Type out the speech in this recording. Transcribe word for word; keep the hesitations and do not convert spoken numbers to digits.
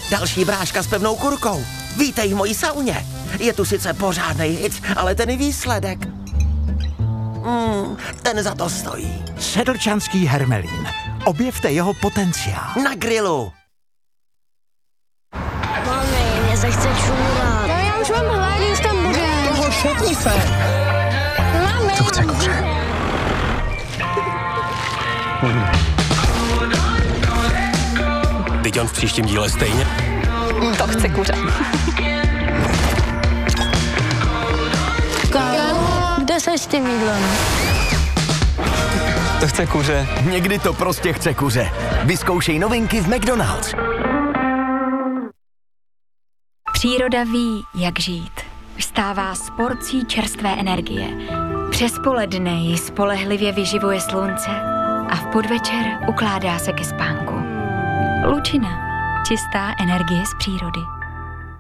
další bráška s pevnou kurkou. Vítej v mojí sauně. Je tu sice pořádnej hit, ale ten výsledek... Mm, ten za to stojí. Sedlčanský hermelín. Objevte jeho potenciál. Na grilu. Mami, mě se chce čůrat. No já už mám hlad, už tam bude. Toho šetni se. Mami. To chce kuře. Teď on v příštím díle stejně. To chce kuře. Kámo, kde seš s tím jídlem? To chce kuře. Někdy to prostě chce kuře. Vyzkoušej novinky v McDonald's. Příroda ví, jak žít. Vstává s porcí čerstvé energie. Přes poledne ji spolehlivě vyživuje slunce a v podvečer ukládá se ke spánku. Lučina. Čistá energie z přírody.